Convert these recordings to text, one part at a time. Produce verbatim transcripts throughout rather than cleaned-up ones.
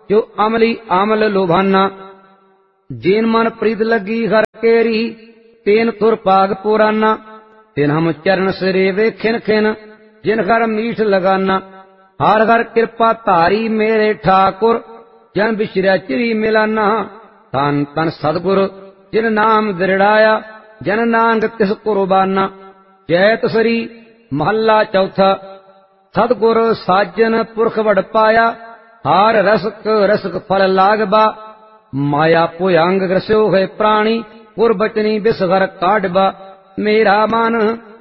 जो अमली आमल लोभाना। जेन मन प्रीत लगी हर केरी, तेन तुर पाग पुराना। तिन हम चरण सरेवे खिन खिन, जिन घर मीठ लगाना। हर हर कृपा धारी मेरे ठाकुर, जन बिछड़िया चिरी मिलाना। तन तन सतगुर जिन नाम दृढ़ाया, जन नानक तिस कुर्बाना। जय तसरी महला चौथा। सतगुर साजन पुरख वड पाया, हार रसक रसक फल लागबा। माया पुयांग ग्रस्यो है प्राणी, पुर बचनी बिसगर काटबा। मेरा मन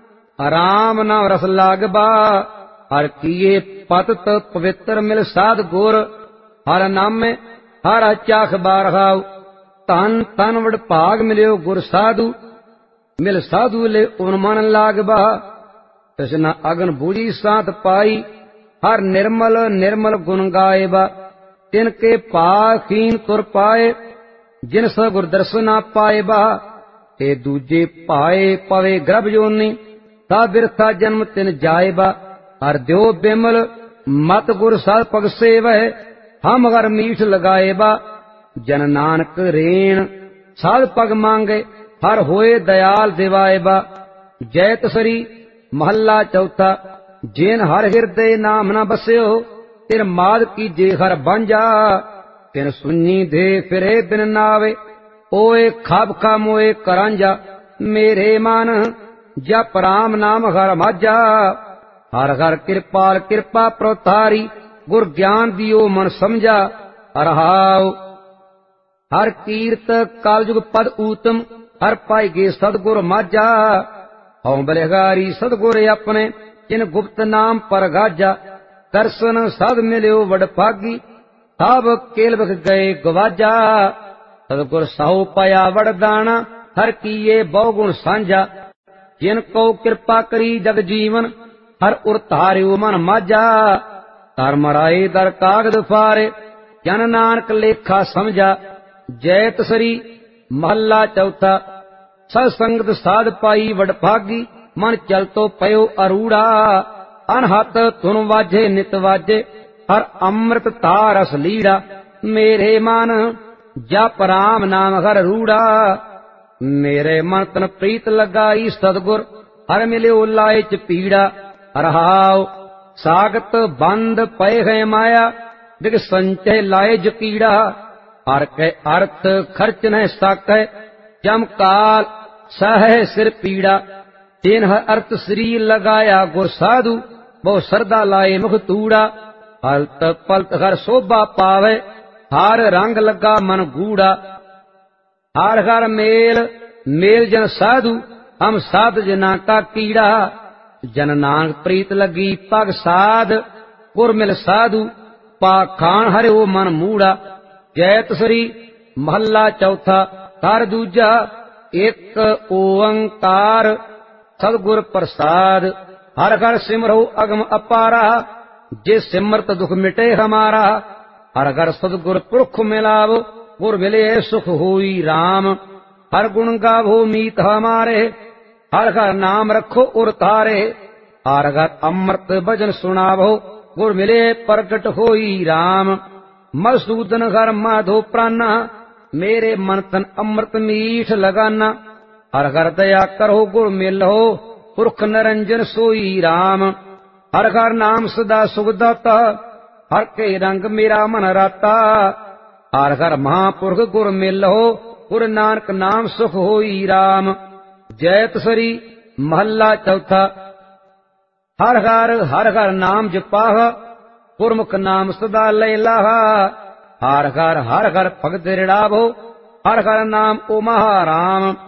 राम नाम रस लागबा, हर किए पतत पवित्र मिल साध गुर। हर नामे हर चाख बार हाउ, तन तन वड भाग मिलियो गुर साधु। मिल साधु ले उन मन लागबा, तृष्णा अगन बूझी सात पाई। हर निर्मल निर्मल गुण गायबा, तिनके पाखीन तुर पाए। जिन सगुर दर्शना पाएबा, ते दूजे पाए पवे गर्भ जोनी। ता बिरथा जन्म तिन जाएबा, हर द्यो बिमल मत गुर साध पग सेवह। हम हर मीठ लगाएबा, जन नानक रेण साध पग मांगे। हर होए दयाल दिवाएबा। जय तसरी महला चौथा। जेन हर हृदय नाम न बस्यो, तिन माद कीजे हर बांझा। तिन सुनी दे फिरे बिन नावे, ओए खाब खा मोए करांजा। मेरे मन जप राम नाम हर माझा, हर हर कृपाल कृपा प्रोतारी। गुर ज्ञान दियो मन समझा, हर हाव हर कीर्त कालजुग पद ऊतम। हर पाई गे सतगुर माझा, हौं बलिहारी सतगुर अपने। जिन गुप्त नाम पर गाजा, दर्शन साध मिलियो वड भागी। ताब केल बख गए गवाजा, सतगुर साहु पाया वरदाना। हर कीए बहुगुण सांझा, जिन को कृपा करी जग जीवन। हर उर धारियो मन माझा, तर मराए दर कागद फारे। जन नानक लेखा समझा। जय तसरी महला चौथा। सत्संगत साध पाई वड भागी, मन चल तो पयो अरूड़ा। अनहत धुन वाजे नित वाजे, हर अमृत तारस लीड़ा। मेरे मन जप राम नाम हर रूड़ा, मेरे मन तन प्रीत लगाई सतगुर। हर मिलियो लाए च पीड़ा, हर हाव सागत बंद पए है माया। दिग संचय लाए जकीड़ा, हर के अर्थ खर्च न साकै। जम काल सह सिर पीड़ा, तिन्ह अर्थ श्री लगाया गुर साधु। बहु सरदा लाए मुख तूड़ा, हलत पलत हर शोभा पावे। हर रंग लगा मन गूड़ा, हर हर मेल मेल जन साधु। हम साध जना का कीड़ा, जन नानक प्रीत लगी पग साध। गुर मिल साधु पाखान हरिओ मन मूड़ा। जय तसरी महला चौथा। कर दूजा एक ओंकार, सतगुर प्रसाद। हर हर सिमरो अगम अपारा, जे सिमरत दुख मिटे हमारा। हर हर सतगुर पुरख मिलाव, गुर मिले सुख होई राम। हर गुण गावो मीत हमारे, हर हर नाम रखो उर तारे। हर हर अमृत भजन सुनावो, गुर मिले प्रगट होई राम। मधुसूदन हर माधो प्राणा, मेरे मन तन अमृत मीठ लगाना। हर हर दया करो गुर मिलो, पुरख निरंजन सोई राम। हर हर नाम सदा सुखदाता, हर के रंग मेरा मन राता। हर हर महापुरख गुर मिलो, गुर नानक नाम सुख होई राम। जय तसरी महला चौथा। हर हर हर हर नाम जपाह, गुरमुख नाम सदा लय लाहा। हर हर हर हर भगत रिड़ावो, हर हर नाम ओ महाराम।